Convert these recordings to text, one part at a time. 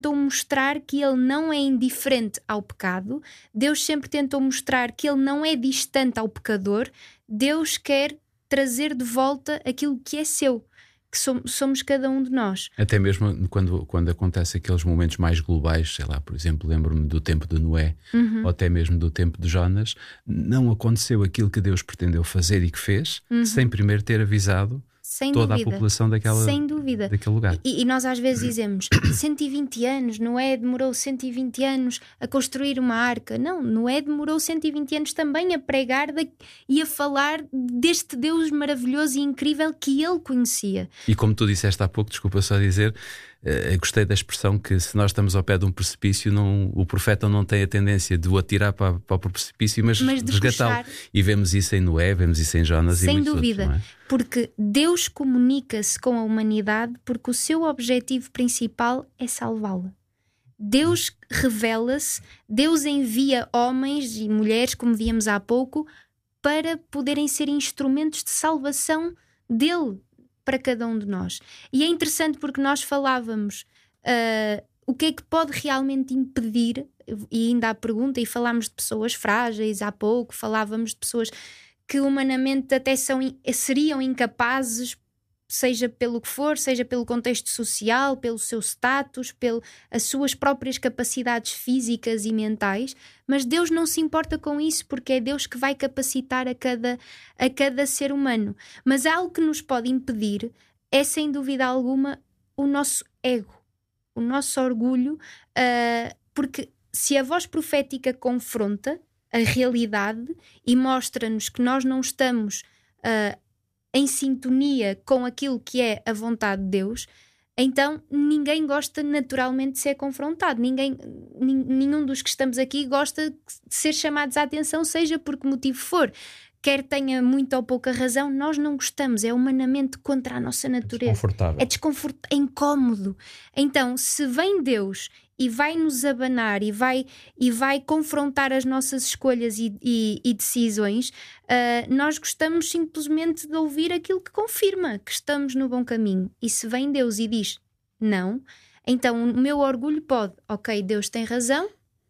tentou mostrar que ele não é indiferente ao pecado, Deus sempre tentou mostrar que ele não é distante ao pecador. Deus quer trazer de volta aquilo que é seu, que somos cada um de nós. Até mesmo quando acontece aqueles momentos mais globais, sei lá, por exemplo, lembro-me do tempo de Noé, ou até mesmo do tempo de Jonas, não aconteceu aquilo que Deus pretendeu fazer e que fez, sem primeiro ter avisado Sem toda dúvida. A população Sem dúvida. daquele lugar. E nós às vezes dizemos 120 anos, Noé demorou 120 anos a construir uma arca. Não, Noé demorou 120 anos também a pregar e a falar deste Deus maravilhoso e incrível que ele conhecia. E como tu disseste há pouco, desculpa só dizer, gostei da expressão que se nós estamos ao pé de um precipício, o profeta não tem a tendência de o atirar para o precipício, mas de resgatá-lo. E vemos isso em Noé, vemos isso em Jonas. Sem e muitos dúvida, outros, não é? porque Deus comunica-se com a humanidade porque o seu objetivo principal é salvá-la. Deus revela-se, Deus envia homens e mulheres, como víamos há pouco, para poderem ser instrumentos de salvação dele para cada um de nós. E é interessante porque nós falávamos o que é que pode realmente impedir, e ainda há pergunta, e falámos de pessoas frágeis há pouco, falávamos de pessoas que humanamente até seriam incapazes, seja pelo que for, seja pelo contexto social, pelo seu status, pelas suas próprias capacidades físicas e mentais, mas Deus não se importa com isso, porque é Deus que vai capacitar a cada ser humano. Mas algo que nos pode impedir é, sem dúvida alguma, o nosso ego, o nosso orgulho, porque se a voz profética confronta a realidade e mostra-nos que nós não estamos em sintonia com aquilo que é a vontade de Deus, então ninguém gosta naturalmente de ser confrontado. Nenhum dos que estamos aqui gosta de ser chamados à atenção, seja por que motivo for. Quer tenha muita ou pouca razão, nós não gostamos, é humanamente contra a nossa natureza. É desconfortável, é incómodo. Então, se vem Deus e vai nos abanar e vai confrontar as nossas escolhas e decisões, nós gostamos simplesmente de ouvir aquilo que confirma que estamos no bom caminho. E se vem Deus e diz não, então o meu orgulho pode, ok, Deus tem razão,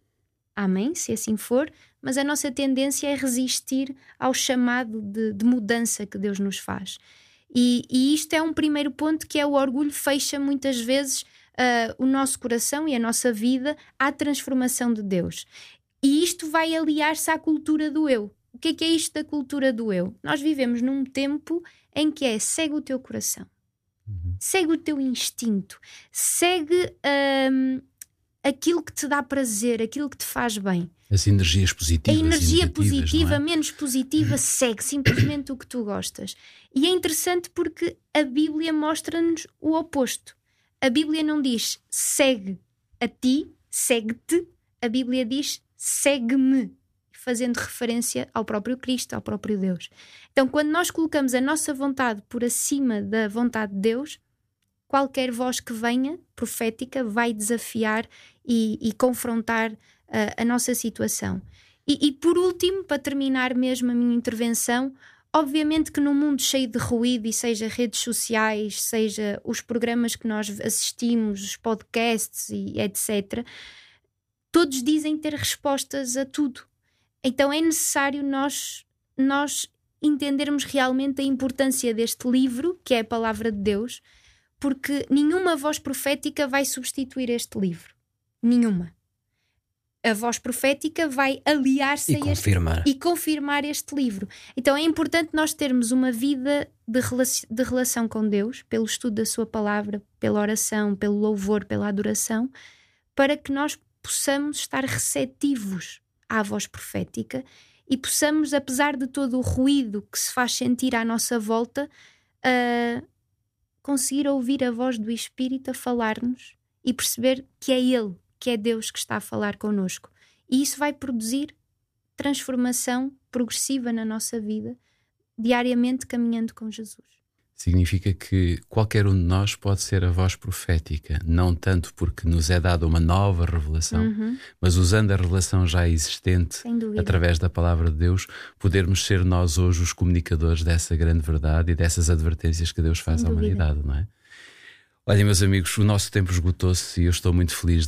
amém, se assim for, mas a nossa tendência é resistir ao chamado de mudança que Deus nos faz. E isto é um primeiro ponto, que é o orgulho fecha muitas vezes o nosso coração e a nossa vida à transformação de Deus. E isto vai aliar-se à cultura do eu. O que é isto da cultura do eu? Nós vivemos num tempo em que segue o teu coração, segue o teu instinto, segue aquilo que te dá prazer, aquilo que te faz bem. As energias positivas. A energia positiva, é? menos positiva, segue simplesmente o que tu gostas. E é interessante porque a Bíblia mostra-nos o oposto. A Bíblia não diz segue a ti, segue-te. A Bíblia diz segue-me, fazendo referência ao próprio Cristo, ao próprio Deus. Então, quando nós colocamos a nossa vontade por acima da vontade de Deus, qualquer voz que venha, profética, vai desafiar e confrontar a nossa situação. E por último, para terminar mesmo a minha intervenção, obviamente que num mundo cheio de ruído, e seja redes sociais, seja os programas que nós assistimos, os podcasts e etc., todos dizem ter respostas a tudo. Então é necessário nós entendermos realmente a importância deste livro, que é a Palavra de Deus, porque nenhuma voz profética vai substituir este livro. Nenhuma. A voz profética vai aliar-se e confirmar este livro. Então é importante nós termos uma vida de relação com Deus, pelo estudo da sua palavra, pela oração, pelo louvor, pela adoração, para que nós possamos estar receptivos à voz profética e possamos, apesar de todo o ruído que se faz sentir à nossa volta, conseguir ouvir a voz do Espírito a falar-nos e perceber que é Ele, que é Deus que está a falar connosco. E isso vai produzir transformação progressiva na nossa vida, diariamente caminhando com Jesus. Significa que qualquer um de nós pode ser a voz profética, não tanto porque nos é dada uma nova revelação, mas usando a revelação já existente através da palavra de Deus, podermos ser nós hoje os comunicadores dessa grande verdade e dessas advertências que Deus faz à humanidade, não é? Olha, meus amigos, o nosso tempo esgotou-se e eu estou muito feliz